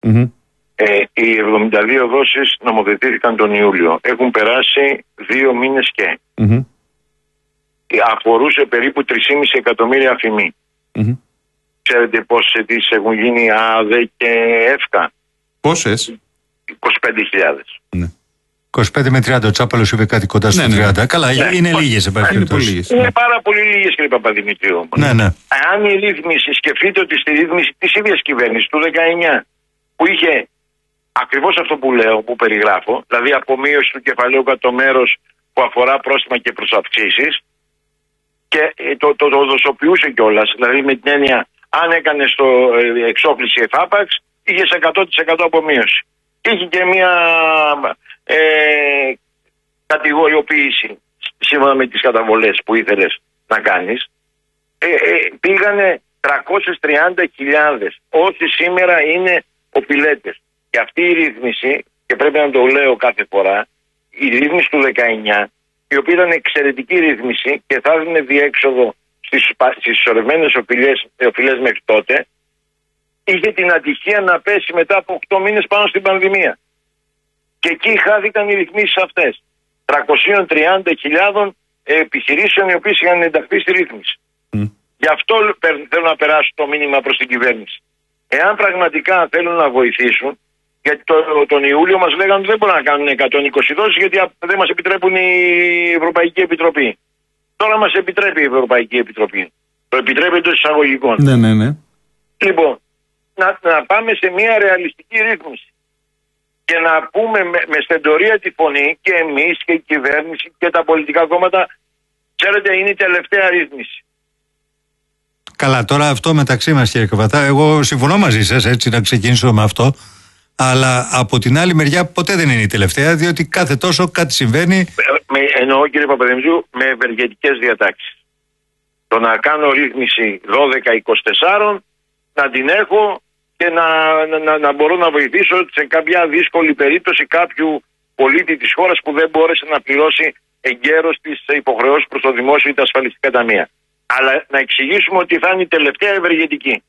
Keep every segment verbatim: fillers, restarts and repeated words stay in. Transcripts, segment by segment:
Mm-hmm. Ε, οι εβδομήντα δύο δόσεις νομοθετήθηκαν τον Ιούλιο. Έχουν περάσει δύο μήνες και. Mm-hmm. Αφορούσε περίπου τρία κόμμα πέντε εκατομμύρια αφημί. Mm-hmm. Ξέρετε πόσες αιτήσεις έχουν γίνει ΑΔΕ και ΕΦΚΑ? Πόσες? είκοσι πέντε χιλιάδες. Ναι. είκοσι πέντε με τριάντα, ο Τσάπαλος είπε κάτι κοντά στο ναι, τριάντα. Ναι. Καλά, ναι. είναι λίγες. Είναι, είναι, είναι πάρα πολύ λίγες, κύριε Παπαδημητρίου. Ναι, ναι. Αν η ρύθμιση, σκεφτείτε ότι στη ρύθμιση της ίδιας κυβέρνησης του δεκαεννιά, που είχε ακριβώς αυτό που λέω, που περιγράφω, δηλαδή απομείωση του κεφαλαίου κατά το μέρος που αφορά πρόστιμα και προσαυξήσεις, και το, το, το δοσοποιούσε κιόλας, δηλαδή με την έννοια, αν έκανε στο ε, εξόφληση εφάπαξ, είχε εκατό τοις εκατό απομείωση. Είχε και μια ε, κατηγοριοποίηση σύμφωνα με τις καταβολές που ήθελες να κάνεις. Ε, ε, πήγανε τριακόσιες τριάντα χιλιάδες όσοι σήμερα είναι οφειλέτες. Και αυτή η ρύθμιση, και πρέπει να το λέω κάθε φορά, η ρύθμιση του δεκαεννιά, η οποία ήταν εξαιρετική ρύθμιση και θα έδινε διέξοδο στις, στις ισορρευμένες οφειλές μέχρι τότε, είχε την ατυχία να πέσει μετά από οκτώ μήνες πάνω στην πανδημία. Και εκεί χάθηκαν οι ρυθμίσεις αυτές. τριακόσιες τριάντα χιλιάδες επιχειρήσεων οι οποίες είχαν ενταχθεί στη ρύθμιση. Mm. Γι' αυτό θέλω να περάσω το μήνυμα προς την κυβέρνηση. Εάν πραγματικά θέλουν να βοηθήσουν, γιατί το, τον Ιούλιο μας λέγανε ότι δεν μπορούν να κάνουν εκατόν είκοσι δόσεις γιατί δεν μας επιτρέπουν η Ευρωπαϊκή Επιτροπή. Τώρα μας επιτρέπει η Ευρωπαϊκή Επιτροπή. Το επιτρέπει εντός εισαγωγικών. Ναι, ναι, ναι. Λοιπόν, να, να πάμε σε μια ρεαλιστική ρύθμιση και να πούμε με, με στεντορία τη φωνή και εμείς και η κυβέρνηση και τα πολιτικά κόμματα, ξέρετε, είναι η τελευταία ρύθμιση. Καλά, τώρα αυτό μεταξύ μας, κύριε Καβατά, εγώ συμφωνώ μαζί σας, έτσι να ξεκινήσω με αυτό, αλλά από την άλλη μεριά ποτέ δεν είναι η τελευταία, διότι κάθε τόσο κάτι συμβαίνει. Με, εννοώ, κύριε Παπαδημητρίου, με ευεργετικές διατάξεις. Το να κάνω ρύθμιση δώδεκα είκοσι τέσσερα, να την έχω και να, να, να μπορώ να βοηθήσω σε κάποια δύσκολη περίπτωση κάποιου πολίτη της χώρας που δεν μπόρεσε να πληρώσει εγκαίρως τις υποχρεώσεις προς το δημόσιο ή τα ασφαλιστικά ταμεία. Αλλά να εξηγήσουμε ότι θα είναι η τελευταία ευεργετική.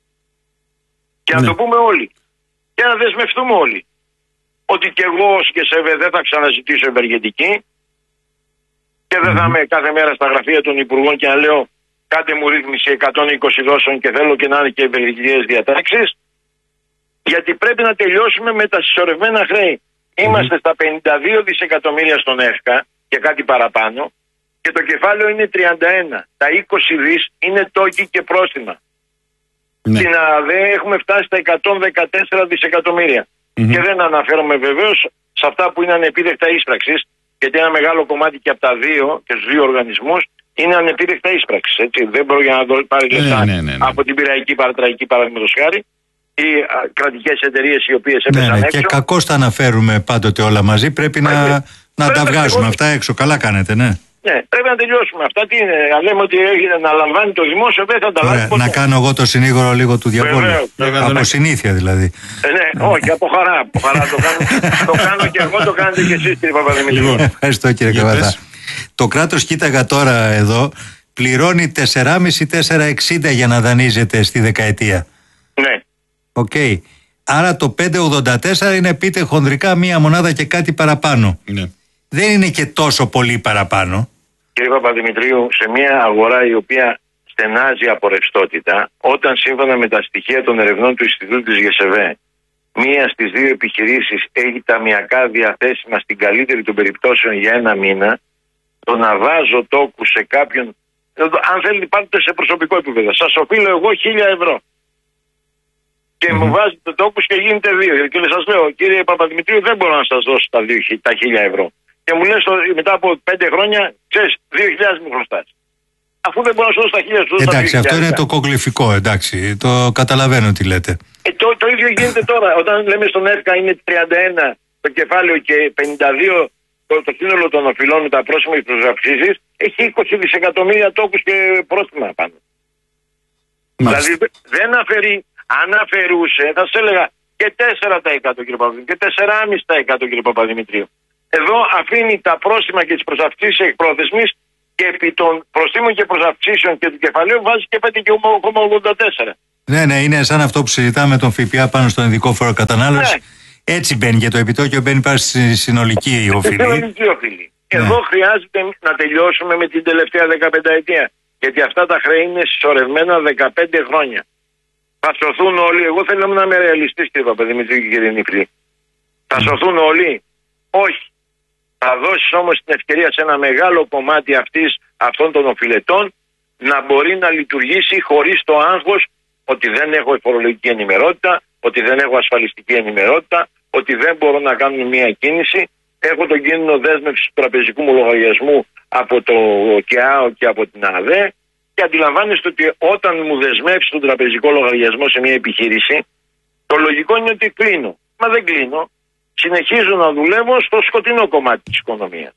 Και να ναι. το πούμε όλοι. Και να δεσμευτούμε όλοι. Ότι και εγώ ως και ΣΕΒΕ δεν θα ξαναζητήσω ευεργετική και δεν mm-hmm. θα είμαι κάθε μέρα στα γραφεία των Υπουργών και να λέω κάντε μου ρύθμιση εκατόν είκοσι δόσεων και θέλω και να είναι και ευεργετικές διατάξεις. Γιατί πρέπει να τελειώσουμε με τα συσσωρευμένα χρέη. Mm-hmm. Είμαστε στα πενήντα δύο δισεκατομμύρια στον ΕΦΚΑ και κάτι παραπάνω. Και το κεφάλαιο είναι τριάντα ένα. Τα είκοσι δις είναι τόκοι και πρόστιμα. Ναι. Στην ΑΔΕ έχουμε φτάσει στα εκατόν δεκατέσσερα δισεκατομμύρια. Mm-hmm. Και δεν αναφέρομαι βεβαίως σε αυτά που είναι ανεπίδεκτα ίσπραξης, γιατί ένα μεγάλο κομμάτι και από τα δύο και στους δύο οργανισμούς είναι ανεπίδεκτα ίσπραξης. Δεν πρόκειται να δω πάρει λεφτά ναι, ναι, ναι, ναι. από την πειραϊκή παρατραϊκή παραδείγματος χάρη ή κρατικές εταιρείες οι οποίες έπεσαν ναι, ναι. έξω. Και κακώς τα αναφέρουμε πάντοτε όλα μαζί. Πρέπει να, να, να τα βγάζουμε αυτά έξω. Καλά κάνετε, ναι. Ναι, πρέπει να τελειώσουμε. Αυτά τι είναι. Αν λέμε ότι έγινε να λαμβάνει το δημόσιο, δεν θα τα λάβει. Να κάνω εγώ το συνήγορο λίγο του διαβόλου. Από ναι. συνήθεια δηλαδή. Ε, ναι, όχι, από χαρά. Από χαρά το, κάνω, το κάνω και εγώ, το κάνετε και εσείς, κύριε Παπαδημητρίου. Λοιπόν, ευχαριστώ, κύριε Καβατά. Το κράτος, κοίταγα τώρα εδώ, πληρώνει τέσσερα κόμμα πέντε τέσσερα εξήντα για να δανείζεται στη δεκαετία. Ναι. Οκ. Okay. Άρα το πέντε ογδόντα τέσσερα είναι, πείτε χονδρικά, μία μονάδα και κάτι παραπάνω. Ναι. Δεν είναι και τόσο πολύ παραπάνω. Κύριε Παπαδημητρίου, σε μια αγορά η οποία στενάζει από ρευστότητα, όταν σύμφωνα με τα στοιχεία των ερευνών του Ινστιτούτου της ΓΕΣΕΒΕ, μία στις δύο επιχειρήσεις έχει ταμιακά διαθέσιμα στην καλύτερη των περιπτώσεων για ένα μήνα, το να βάζω τόκου σε κάποιον, αν θέλετε πάρτε σε προσωπικό επίπεδο, σας οφείλω εγώ χίλια ευρώ. Και mm-hmm. μου βάζετε τόκους και γίνεται δύο. Και σας λέω, κύριε Παπαδημητρίου, δεν μπορώ να σας δώσω τα, δύο, τα χίλια ευρώ. Και μου λες μετά από πέντε χρόνια, ξέρεις, δύο χιλιάδες μου χρωστάς. Αφού δεν μπορώ να σου δώσω τα χίλια σου. Εντάξει, αυτό είναι το κογλυφικό, εντάξει. Το καταλαβαίνω τι λέτε. Ε, το, το ίδιο γίνεται τώρα. Όταν λέμε στον ΕΦΚΑ είναι τριάντα ένα το κεφάλαιο και πενήντα δύο το, το σύνολο των οφειλών με τα πρόσημα και τις αυξήσεις, έχει είκοσι δισεκατομμύρια τόκους και πρόστιμα πάνω. Μάλιστα. Δηλαδή δεν αφαιρεί. Αν αφαιρούσε, θα σας έλεγα και τέσσερα τοις εκατό κύριε Παπαδημητρίου και τέσσερα κόμμα πέντε τοις εκατό κύριε Παπαδημητρίου. Εδώ αφήνει τα πρόστιμα και τις προσαυξήσεις εκπρόθεσμης και επί των προστίμων και προσαυξήσεων και του κεφαλαίου βάζει και πέντε κόμμα ογδόντα τέσσερα. Ναι, ναι, είναι σαν αυτό που συζητάμε τον ΦΠΑ πάνω στον ειδικό φόρο κατανάλωση. Ναι. Έτσι μπαίνει και το επιτόκιο, μπαίνει πάνω στη συνολική οφειλή. Συνολική οφειλή. Ναι. Εδώ χρειάζεται να τελειώσουμε με την τελευταία δεκαπενταετία. Γιατί αυτά τα χρέη είναι συσσωρευμένα δεκαπέντε χρόνια. Θα σωθούν όλοι. Εγώ θέλω να είμαι ρεαλιστή, κύριε Παπαδημητρίου και κύριε Νιφλή. Θα σωθούν όλοι. Όχι. Θα δώσει όμως την ευκαιρία σε ένα μεγάλο κομμάτι αυτής, αυτών των οφειλετών να μπορεί να λειτουργήσει χωρίς το άγχος ότι δεν έχω φορολογική ενημερότητα, ότι δεν έχω ασφαλιστική ενημερότητα, ότι δεν μπορώ να κάνω μια κίνηση. Έχω τον κίνδυνο δέσμευση του τραπεζικού μου λογαριασμού από το ΚΕΑΟ και από την ΑΔΕ. Και αντιλαμβάνεστε ότι όταν μου δεσμεύσει τον τραπεζικό λογαριασμό σε μια επιχείρηση, το λογικό είναι ότι κλείνω. Μα δεν κλείνω. Συνεχίζω να δουλεύω στο σκοτεινό κομμάτι της οικονομίας.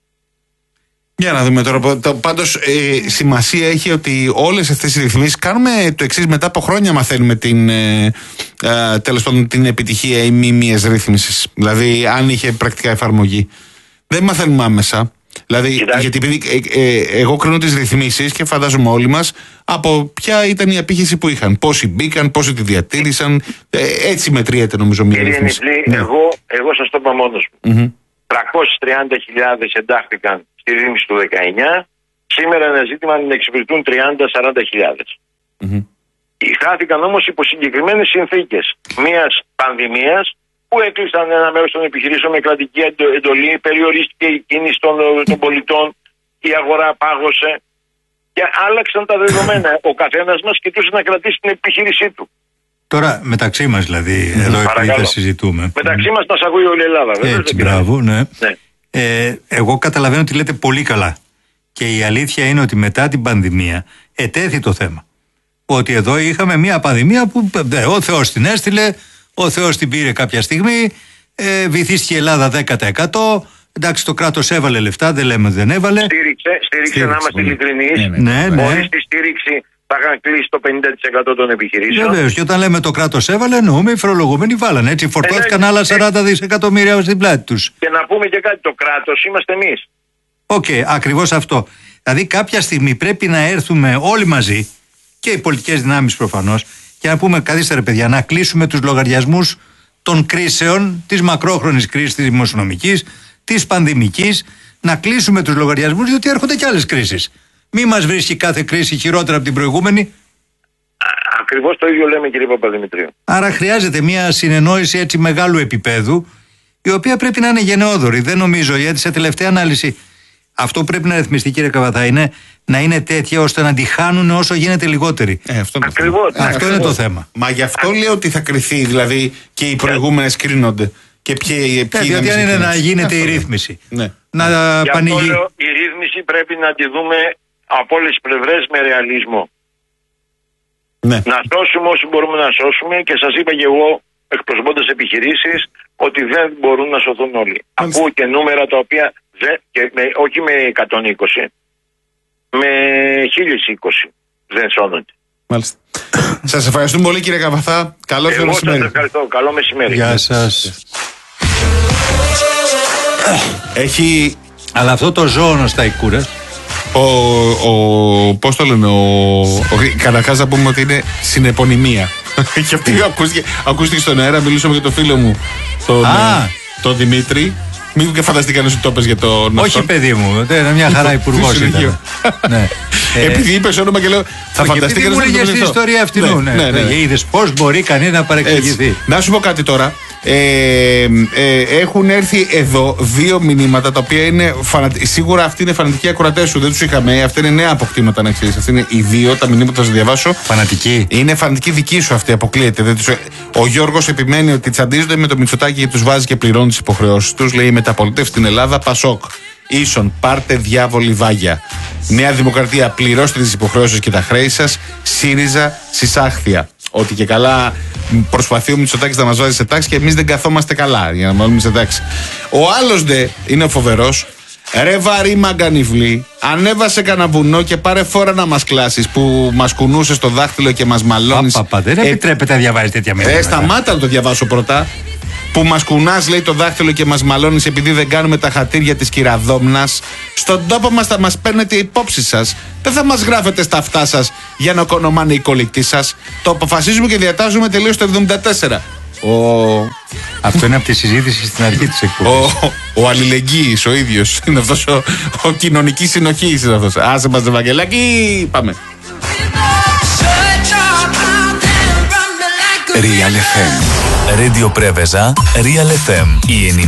Για να δούμε τώρα. Πάντως ε, σημασία έχει ότι όλες αυτές οι ρυθμίσεις κάνουμε το εξής. Μετά από χρόνια μαθαίνουμε την, ε, ε, τέλος πάντων, την επιτυχία ή μη μιας ρύθμισης. Δηλαδή αν είχε πρακτικά εφαρμογή. Δεν μαθαίνουμε άμεσα. Δηλαδή, Κοιτάξτε. γιατί επειδή ε, ε, εγώ κρίνω τις ρυθμίσεις και φαντάζομαι όλοι μας από ποια ήταν η απήχηση που είχαν. Πόσοι μπήκαν, πόσοι τη διατήρησαν. Ε, έτσι μετριέται νομίζω μια ρύθμιση. Κύριε Νιφλή, ναι. εγώ, εγώ σας το είπα μόνος μου. Mm-hmm. τριακόσιες τριάντα χιλιάδες εντάχθηκαν στη ρύθμιση του δεκαεννιά. Σήμερα είναι ζήτημα να εξυπηρετούν τριάντα με σαράντα χιλιάδες. Mm-hmm. Χάθηκαν όμως υπό συγκεκριμένες συνθήκες μιας πανδημίας, που έκλεισαν ένα μέρος των επιχειρήσεων με κρατική εντολή, περιορίστηκε η κίνηση των, των πολιτών, η αγορά πάγωσε και άλλαξαν τα δεδομένα. Ο καθένας μας κοιτούσε να κρατήσει την επιχείρησή του. Τώρα μεταξύ μας δηλαδή, mm. εδώ επειδή θα συζητούμε. Μεταξύ mm. μας μας ακούει όλη η Ελλάδα. Βέβαια, έτσι, μπράβο, ναι. ναι. Ε, εγώ καταλαβαίνω ότι λέτε πολύ καλά. Και η αλήθεια είναι ότι μετά την πανδημία ετέθη το θέμα. Ότι εδώ είχαμε μια πανδημία που δε, ο Θεός την έστειλε, ο Θεός την πήρε κάποια στιγμή, ε, βυθίστηκε η Ελλάδα δέκα τοις εκατό. Εντάξει, το κράτος έβαλε λεφτά, δεν λέμε ότι δεν έβαλε. Στήριξε, στήριξε, στήριξε να είμαστε ειλικρινείς. Ναι, ναι. Χωρίς τη στήριξη θα είχαν κλείσει το πενήντα τοις εκατό των επιχειρήσεων. Βεβαίως, και όταν λέμε το κράτος έβαλε, εννοούμε οι φορολογούμενοι βάλανε. Έτσι, φορτώθηκαν ε, άλλα σαράντα δισεκατομμύρια στην πλάτη τους. Και να πούμε και κάτι, το κράτος είμαστε εμείς. Οκ, okay, ακριβώς αυτό. Δηλαδή, κάποια στιγμή πρέπει να έρθουμε όλοι μαζί, και οι πολιτικές δυνάμεις προφανώς, και να πούμε, καθίστε ρε παιδιά, να κλείσουμε τους λογαριασμούς των κρίσεων, της μακρόχρονης κρίσης, της δημοσιονομικής, της πανδημικής, να κλείσουμε τους λογαριασμούς, διότι έρχονται και άλλες κρίσεις. Μη μας βρίσκει κάθε κρίση χειρότερα από την προηγούμενη. Ακριβώς το ίδιο λέμε, κύριε Παπαδημητρίου. Άρα χρειάζεται μια συνεννόηση έτσι μεγάλου επίπεδου, η οποία πρέπει να είναι γενναιόδορη. Δεν νομίζω, γιατί σε τελευταία ανάλυση αυτό που πρέπει να ρυθμιστεί, κύριε Καβαθά, είναι να είναι τέτοια ώστε να τη χάνουν όσο γίνεται λιγότεροι. Ε, αυτό είναι, ακριβώς, το, αυτό είναι το θέμα. Μα γι' αυτό λέω ότι θα κριθεί, δηλαδή και οι προηγούμενες κρίνονται. Και ποιοι, ποιοι ε, διότι αν είναι να γίνεται η ρύθμιση. Ναι. Να πανηγεί. Η ρύθμιση πρέπει να τη δούμε από όλες τις πλευρές με ρεαλισμό. Ναι. Να σώσουμε όσοι μπορούμε να σώσουμε, και σας είπα και εγώ, εκπροσωπώντας επιχειρήσεις, ότι δεν μπορούν να σωθούν όλοι. Ακούω και νούμερα τα οποία δεν, και με, όχι με εκατόν είκοσι, με χίλια είκοσι δεν σώνονται. Μάλιστα. Σας ευχαριστούμε πολύ, κύριε Καβαθά. Καλό μεσημέρι. Εγώ μεσημέρι. σας ευχαριστώ. Καλό μεσημέρι. Γεια σας. Έχει... Αλλά αυτό το ζώο στα Ικούρας. Ο, ο, πώς το λένε, ο, ο, καταρχάς να πούμε ότι είναι συνεπωνυμία. Και αυτή ακούστηκε, ακούστηκε στον αέρα, μιλούσαμε για το φίλο μου, τον, τον Δημήτρη. Μην και φανταστεί κανείς ότι το είπες για τον... Όχι παιδί μου, είναι μια χαρά υπουργός ήταν. Ναι. Επειδή είπες όνομα και λέω, θα φανταστεί κανείς ότι το είπες στην ιστορία αυτινού. Ναι, ναι, ναι. Είδες πώς μπορεί κανείς να παρεξηγηθεί. Να σου πω κάτι τώρα. Ε, ε, έχουν έρθει εδώ δύο μηνύματα τα οποία είναι φανατι... σίγουρα αυτοί είναι φανατικοί ακροατές σου, δεν τους είχαμε. Αυτά είναι νέα αποκτήματα, να ξέρεις. Αυτά είναι οι δύο τα μηνύματα που θα σας διαβάσω. Φανατικοί. Είναι φανατικοί δικοί σου αυτοί, αποκλείεται. Δεν τους... Ο Γιώργος επιμένει ότι τσαντίζονται με το Μητσοτάκη και τους βάζει και πληρώνει τις υποχρεώσεις τους. Λέει μεταπολίτευση στην Ελλάδα, Πασόκ. Ίσον, πάρτε διάβολη βάγια. Νέα Δημοκρατία, πληρώστε τις υποχρεώσεις και τα χρέη σας. ΣΥΡΙΖΑ, συσάχθεια. Ότι και καλά προσπαθεί ο Μητσοτάκης να μας βάζει σε τάξη και εμείς δεν καθόμαστε καλά για να βάλουμε σε τάξη. Ο άλλος δε είναι φοβερός. Ρε βαρύ μαγκανιβλή, ανέβασε κανένα βουνό και πάρε φόρα να μας κλάσεις που μας κουνούσε στο δάχτυλο και μας μαλώνεις. Παπα, δεν επιτρέπεται να διαβάζεις τέτοια μηνύματα. Ε, σταμάτα να το διαβάσω πρώτα. που μας κουνάς, λέει, το δάχτυλο και μας μαλώνεις επειδή δεν κάνουμε τα χατήρια της κυραδόμνας. Στον τόπο μας θα μας παίρνετε υπόψη σας. Δεν θα μας γράφετε στα αυτά σας για να οκονομάνε οι κολλητοί σας. Το αποφασίζουμε και διατάζουμε τελείως το εβδομήντα τέσσερα. Ο... Αυτό είναι από τη συζήτηση στην αρχή της εκπομπής. Ο, ο αλληλεγγύης ο ίδιος. Είναι αυτός ο, ο κοινωνικής συνοχής. Είναι αυτός. Άσε μας, Ευαγγελάκη, πάμε. Real εφ εμ. Radio Preveza, Real εφ εμ. Η